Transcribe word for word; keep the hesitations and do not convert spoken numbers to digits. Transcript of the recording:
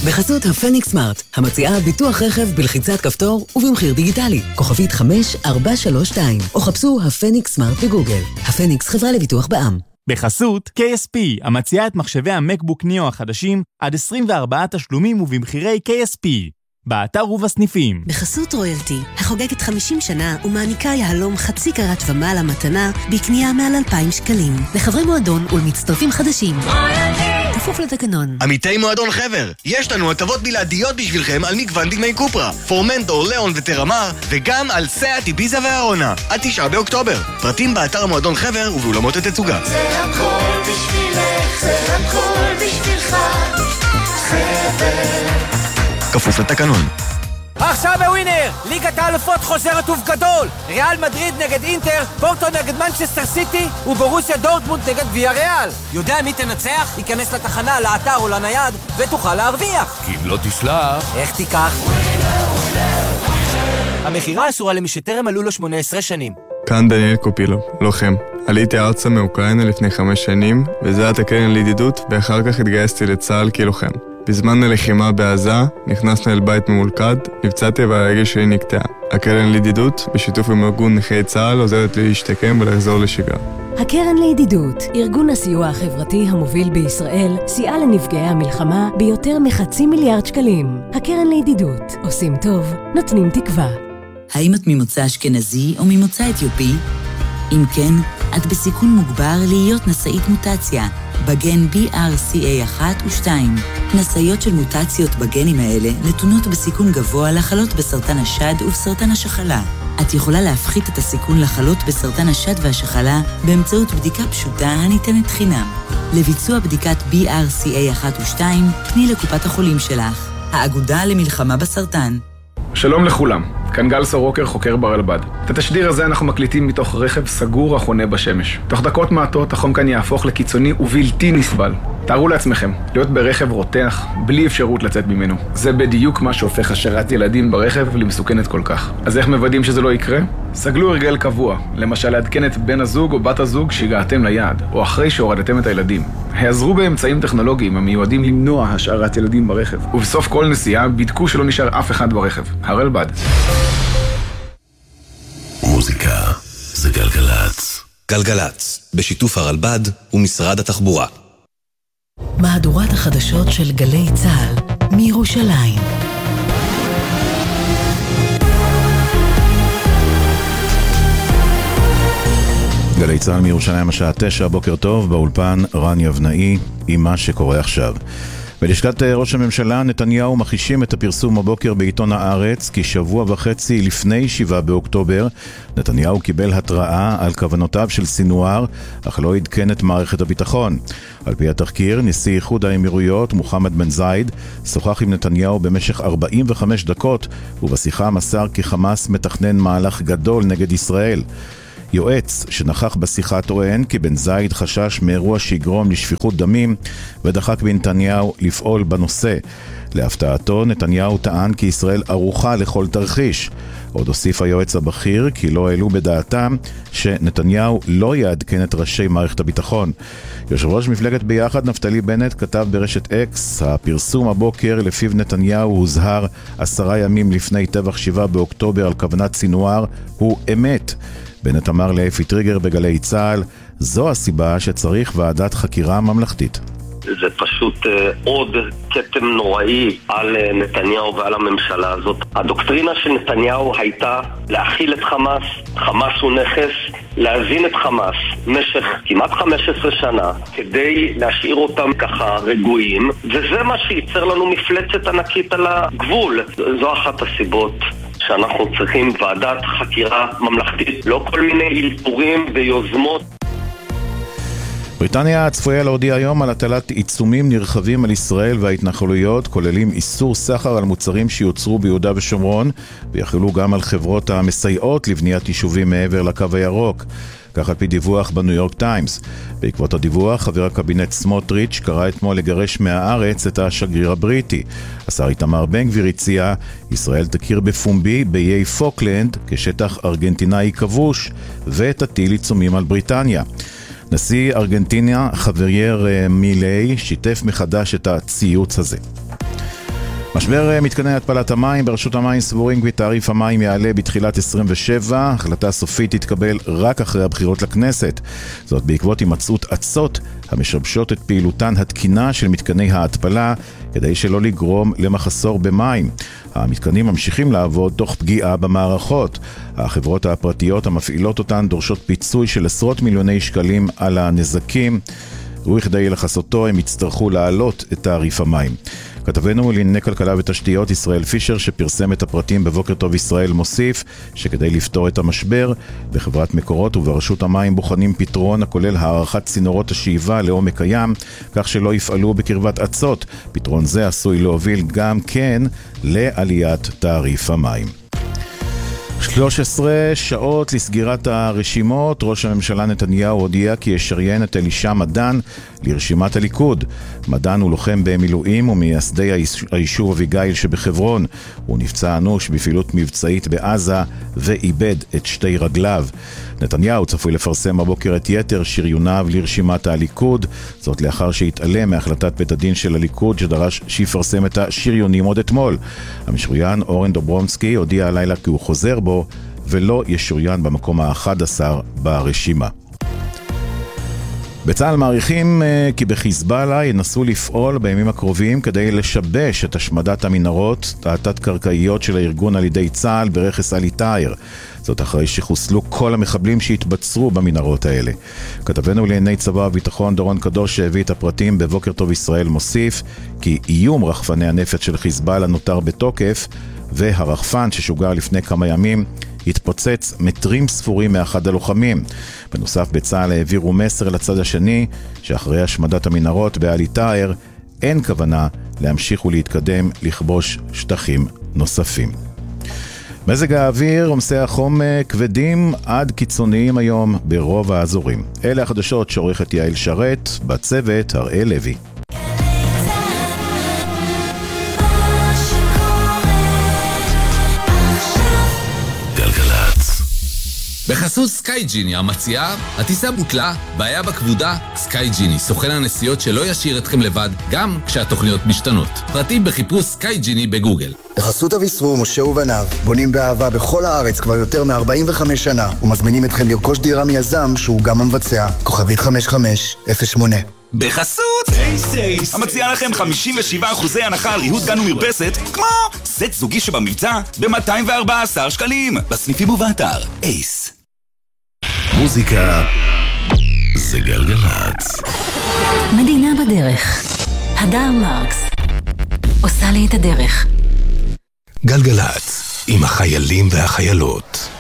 בחסות הפניקס סמארט, המציעה ביטוח רכב בלחיצת כפתור ובמחיר דיגיטלי. כוכבית חמש ארבע שלוש שתיים, או חפשו הפניקס סמארט בגוגל. הפניקס חברה לביטוח בע"מ. בחסות קיי אס פי, המציעה את מחשבי המקבוק ניאו החדשים עד עשרים וארבעה תשלומים ובמחירי קיי אס פי. באתר ובסניפים. בחסות רויאלטי, החוגגת חמישים שנה ומעניקה יהלום חצי קרת ומעלה מתנה בקנייה מעל אלפיים שקלים. לחברי מועדון ולמצטרפים חדשים. רויאלטי! כפוף לתקנון. עמיתי מועדון חבר, יש לנו הטבות בלעדיות בשבילכם על מגוון דגמי קופרה, פורמנטור, ליאון וטרמר, וגם על סאט, איביזה והרונה. עד תשעה באוקטובר. פרטים באתר המועדון חבר ובאולמות התצוגה. זה הכל בשבילך, זה הכל בשבילך, חבר. כפוף לתקנון. עכשיו בווינר, ליגת האלופות חוזרת ובגדול. ריאל מדריד נגד אינטר, פורטו נגד מנצ'סטר סיטי וברוסיה דורטמונד נגד ויה ריאל. יודע מי תנצח? ייכנס לתחנה, לאתר או לנייד ותוכל להרוויח. כי אם לא תשלח, איך תיקח? המחירה אסורה למי שטרם מלאו לו שמונה עשרה שנים. כאן דניאל קופילו, לוחם. עליתי ארצה מאוקראינה לפני חמש שנים, וזה היה הקרן לידידות, ואחר כך התגייסתי לצה"ל כלוחם. בזמן הלחימה בעזה, נכנסנו אל בית ממולכד, נפצעתי והרגל שלי נקטעה. הקרן לידידות, בשיתוף עם ארגון נכי צה"ל, עוזרת לי להשתקם ולחזור לשגרה. הקרן לידידות, ארגון הסיוע החברתי המוביל בישראל, סייע לנפגעי המלחמה ביותר מחצי מיליארד שקלים. הקרן לידידות, עושים טוב, נותנים תקווה. האם את ממוצא אשכנזי או ממוצא אתיופי? אם כן, את בסיכון מוגבר להיות נשאית מוטציה. בגן בי אר סי איי אחת ושתיים. נשאיות של מוטציות בגנים האלה נתונות בסיכון גבוה לחלות בסרטן השד ובסרטן השחלה. את יכולה להפחית את הסיכון לחלות בסרטן השד והשחלה באמצעות בדיקה פשוטה הניתנת חינם. לביצוע בדיקת בי אר סי איי אחת ושתיים, פני לקופת החולים שלך. האגודה למלחמה בסרטן. שלום לכולם, כאן גל סורוקר, חוקר ברלב"ד. את התשדיר הזה אנחנו מקליטים מתוך רכב סגור החונה בשמש. תוך דקות מעטות החום כאן יהפוך לקיצוני ובלתי נסבל. תארו לעצמכם, להיות ברכב רותח, בלי אפשרות לצאת ממנו. זה בדיוק מה שהופך השארת ילדים ברכב למסוכנת כל כך. אז איך מוודאים שזה לא יקרה? סגלו הרגל קבוע, למשל לעדכן את בן הזוג או בת הזוג שהגעתם ליעד, או אחרי שהורדתם את הילדים. העזרו באמצעים טכנולוגיים המיועדים למנוע השארת ילדים ברכב. ובסוף כל נסיעה בדקו שלא נשאר אף אחד ברכב. הרלב"ד. מוזיקה זה גלגלץ. גלגלץ, בשיתוף הרלב"ד ומשרד התחבורה. מהדורת החדשות של גלי צה"ל מירושלים. גלי צה"ל מירושלים השעה תשע, בוקר טוב, באולפן רן יבנאי עם מה שקורה עכשיו. בלשכת ראש הממשלה נתניהו מכחישים את הפרסום הבוקר בעיתון הארץ כי שבוע וחצי לפני שבעה באוקטובר נתניהו קיבל התראה על כוונותיו של סינואר, אך לא עדכן את מערכת הביטחון. על פי התחקיר, נשיא איחוד האמירויות מוחמד בן זייד שוחח עם נתניהו במשך ארבעים וחמש דקות, ובשיחה מסר כי חמאס מתכנן מהלך גדול נגד ישראל. יועץ שנכח בשיחה טוען כי בן זייד חשש מאירוע שיגרום לשפיכות דמים ודחק בנתניהו לפעול בנושא. להפתעתו, נתניהו טען כי ישראל ערוכה לכל תרחיש. עוד הוסיף היועץ הבכיר כי לא העלו בדעתם שנתניהו לא יעדכן את ראשי מערכת הביטחון. יושב ראש מפלגת ביחד נפתלי בנט כתב ברשת אקס, הפרסום הבוקר לפיו נתניהו הוזהר עשרה ימים לפני טבח שבעה באוקטובר על כוונת סינואר הוא אמת. בנט אמר לאפי טריגר בגלי צה"ל, זו הסיבה שצריך ועדת חקירה ממלכתית. זה פשוט עוד כתם נוראי על נתניהו ועל הממשלה הזאת. הדוקטרינה של נתניהו הייתה להכיל את חמאס, חמאס הוא נכס, להזין את חמאס משך כמעט חמש עשרה שנה כדי להשאיר אותם ככה רגועים, וזה מה שייצר לנו מפלצת ענקית על הגבול. זו אחת הסיבות שאנחנו צריכים ועדת חקירה ממלכתית, לא כל מיני אלתורים ויוזמות. בריטניה צפויה להודיע היום על הטלת עיצומים נרחבים על ישראל וההתנחלויות, כוללים איסור סחר על מוצרים שיוצרו ביהודה ושומרון, ויחלו גם על חברות המסייעות לבניית יישובים מעבר לקו הירוק. כך על פי דיווח בניו יורק טיימס. בעקבות הדיווח, חבר הקבינט סמוטריץ' קרא אתמול לגרש מהארץ את השגריר הבריטי. השר איתמר בן גביר הציע, ישראל תכיר בפומבי באיי פוקלנד כשטח ארגנטינאי כבוש, ותטיל עיצומים על בריטניה. נשיא ארגנטינה חווייר מילי שיתף מחדש את הציוץ הזה. משבר מתקני התפלת המים ברשות המים סבורים כי תעריף המים יעלה בתחילת עשרים ושבע. החלטה סופית תתקבל רק אחרי הבחירות לכנסת. זאת בעקבות הימצאות עצות המשבשות את פעילותן התקינה של מתקני ההתפלה כדי שלא לגרום למחסור במים. המתקנים ממשיכים לעבוד תוך פגיעה במערכות. החברות הפרטיות המפעילות אותן דורשות פיצוי של עשרות מיליוני שקלים על הנזקים, וכדי לחסותו הם יצטרכו להעלות את תעריף המים. כתבנו לענייני כלכלה ותשתיות ישראל פישר שפרסם את הפרטים בבוקר טוב ישראל מוסיף שכדי לפתור את המשבר בחברת מקורות וברשות המים בוחנים פתרון הכולל הערכת צינורות השאיבה לעומק הים כך שלא יפעלו בקרבת עצות. פתרון זה עשוי להוביל גם כן לעליית תעריף המים. שלוש עשרה שעות לסגירת הרשימות. ראש הממשלה נתניהו הודיע כי ישריין את אלישע מדן לרשימת הליכוד. מדן הוא לוחם במילואים ומייסדי היישוב אביגיל שבחברון. הוא נפצע אנוש בפעילות מבצעית בעזה ואיבד את שתי רגליו. נתניהו צפוי לפרסם הבוקר את יתר שריוניו לרשימת הליכוד, זאת לאחר שהתעלם מהחלטת בית הדין של הליכוד שדרש שיפרסם את השריונים עוד אתמול. המשוריין אורן דוברונסקי הודיע הלילה כי הוא חוזר בו ולא ישוריין במקום ה-אחד עשר ברשימה. בצה"ל מעריכים כי בחיזבאללה ינסו לפעול בימים הקרובים כדי לשבש את השמדת המנהרות התת-קרקעיות של הארגון על ידי צה"ל ברכס עלי תאיר. זאת אחרי שחוסלו כל המחבלים שהתבצרו במנהרות האלה. כתבנו לענייני צבא וביטחון דורון קדוש שהביא את הפרטים בבוקר טוב ישראל מוסיף כי איום רחפני הנפץ של חיזבאללה נותר בתוקף והרחפן ששוגר לפני כמה ימים התפוצץ מטרים ספורים מאחד הלוחמים. בנוסף בצה"ל העבירו מסר לצד השני שאחרי השמדת המנהרות בעלי תאיר אין כוונה להמשיך ולהתקדם לכבוש שטחים נוספים. מזג האוויר, עומסי החום כבדים עד קיצוניים היום ברוב האזורים. אלה החדשות שעורכת יעל שרת, בצוות הראל לוי. בחסות סקאי ג'יני המציעה, הטיסה בוטלה, בעיה בכבודה, סקאי ג'יני, סוכן הנסיעות שלא ישאיר אתכם לבד, גם כשהתוכניות משתנות. פרטים בחיפוש סקאי ג'יני בגוגל. בחסות אביסרו, משה ובניו, בונים באהבה בכל הארץ כבר יותר מ-ארבעים וחמש שנה, ומזמינים אתכם לרכוש דירה מיזם שהוא גם המבצע. כוכבית חמש חמש אפס שמונה. בחסות אייס אייס המציעה לכם חמישים ושבעה אחוזי הנחה על ריהוט גן ומרפסת כמו סט זוגי שבמבצע ב-מאתיים וארבע עשרה שקלים בסניפים ובאתר אייס. מוזיקה זה גלגלצ. מדינה בדרך. הדר מרקס עושה לי את הדרך. גלגלצ עם החיילים והחיילות.